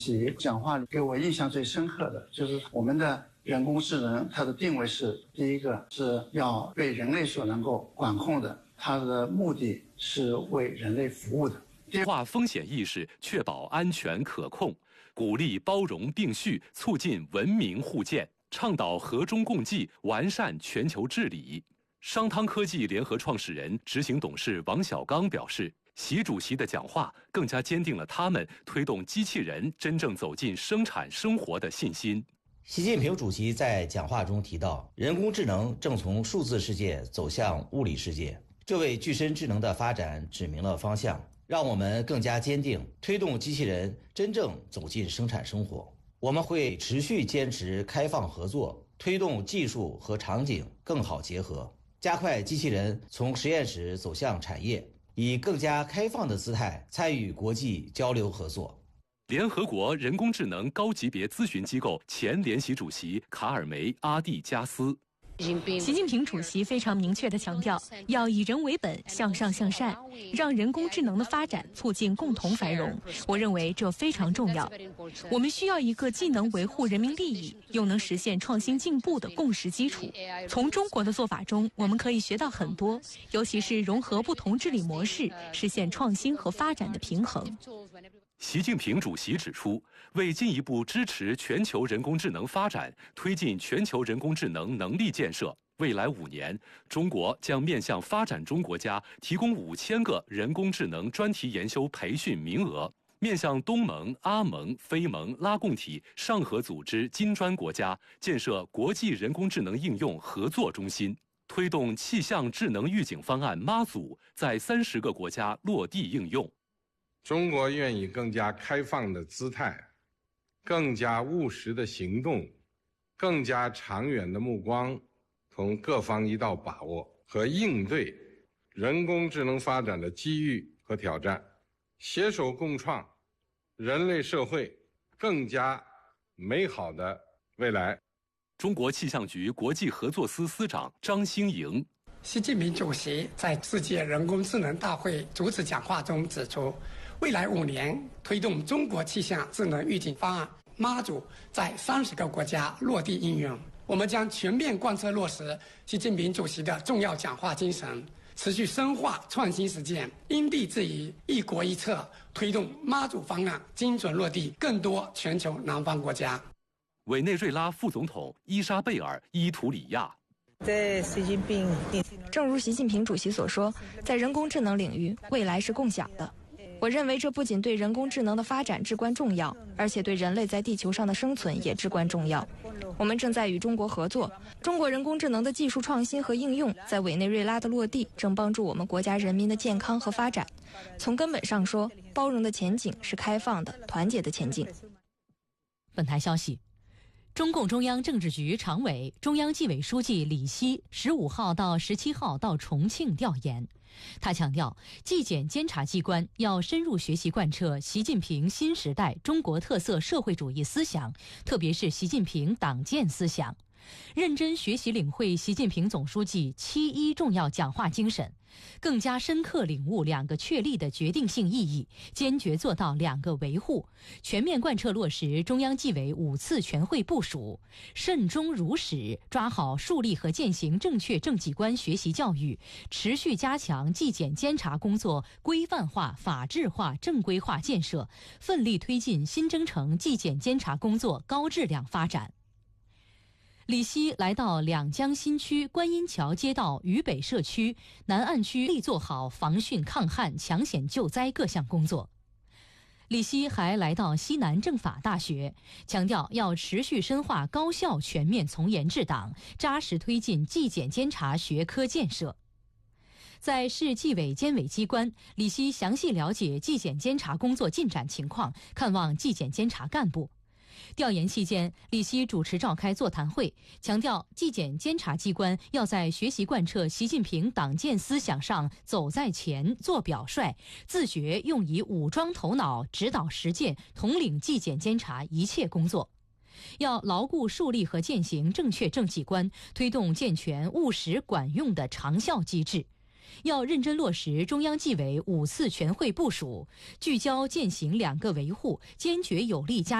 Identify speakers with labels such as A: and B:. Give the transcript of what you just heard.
A: 讲话给我印象最深刻的就是我们的人工智能，它的定位是第一个是要被人类所能够管控的，它的目的是为人类服务的。
B: 化风险意识，确保安全可控，鼓励包容并蓄，促进文明互鉴，倡导和衷共济，完善全球治理。商汤科技联合创始人、执行董事王小刚表示，习主席的讲话更加坚定了他们推动机器人真正走进生产生活的信心。
C: 习近平主席在讲话中提到，人工智能正从数字世界走向物理世界，这为具身智能的发展指明了方向，让我们更加坚定推动机器人真正走进生产生活。我们会持续坚持开放合作，推动技术和场景更好结合，加快机器人从实验室走向产业，以更加开放的姿态参与国际交流合作。
B: 联合国人工智能高级别咨询机构前联席主席卡尔梅·阿蒂加斯。
D: 习近平主席非常明确地强调，要以人为本，向上向善，让人工智能的发展促进共同繁荣。我认为这非常重要。我们需要一个既能维护人民利益，又能实现创新进步的共识基础。从中国的做法中，我们可以学到很多，尤其是融合不同治理模式，实现创新和发展的平衡。
B: 习近平主席指出，为进一步支持全球人工智能发展，推进全球人工智能能力建设，未来5年，中国将面向发展中国家提供5000个人工智能专题研修培训名额，面向东盟、阿盟、非盟、拉共体、上合组织金砖国家建设国际人工智能应用合作中心，推动气象智能预警方案妈祖在30个国家落地应用。
E: 中国愿以更加开放的姿态，更加务实的行动，更加长远的目光，同各方一道把握和应对人工智能发展的机遇和挑战，携手共创人类社会更加美好的未来。
B: 中国气象局国际合作司司长张兴莹。
F: 习近平主席在世界人工智能大会主旨讲话中指出，未来5年推动中国气象智能预警方案妈祖在30个国家落地应用。我们将全面贯彻落实习近平主席的重要讲话精神，持续深化创新实践，因地制宜、一国一策，推动妈祖方案精准落地更多全球南方国家。
B: 委内瑞拉副总统伊莎贝尔·伊图里亚。
G: 正如习近平主席所说，在人工智能领域，未来是共享的。我认为这不仅对人工智能的发展至关重要，而且对人类在地球上的生存也至关重要。我们正在与中国合作，中国人工智能的技术创新和应用在委内瑞拉的落地，正帮助我们国家人民的健康和发展。从根本上说，包容的前景是开放的、团结的前景。
H: 本台消息，中共中央政治局常委、中央纪委书记李希15号到17号到重庆调研。他强调，纪检监察机关要深入学习贯彻习近平新时代中国特色社会主义思想，特别是习近平党建思想，认真学习领会习近平总书记7·1重要讲话精神，更加深刻领悟2个确立的决定性意义，坚决做到2个维护，全面贯彻落实中央纪委5次全会部署，慎终如始，抓好树立和践行正确政绩观学习教育，持续加强纪检监察工作规范化、法治化、正规化建设，奋力推进新征程纪检监察工作高质量发展。李希来到两江新区观音桥街道渝北社区、南岸区，力做好防汛抗旱、抢险救灾各项工作。李希还来到西南政法大学，强调要持续深化高校全面从严治党，扎实推进纪检监察学科建设。在市纪委监委机关，李希详细了解纪检监察工作进展情况，看望纪检监察干部。调研期间，李希主持召开座谈会，强调纪检监察机关要在学习贯彻习近平党建思想上走在前、做表率，自觉用以武装头脑，指导实践，统领纪检监察一切工作。要牢固树立和践行正确政绩观，推动健全务实管用的长效机制。 要认真落实中央纪委5次全会部署，聚焦践行2个维护，坚决有力加